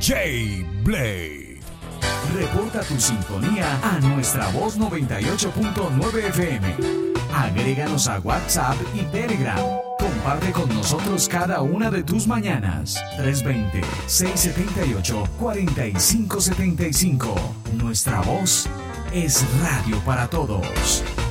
DJ Blade. Reporta tu sintonía a nuestra voz 98.9 FM. Agréganos a WhatsApp y Telegram. Comparte con nosotros cada una de tus mañanas. 320-678-4575. Nuestra voz es radio para todos.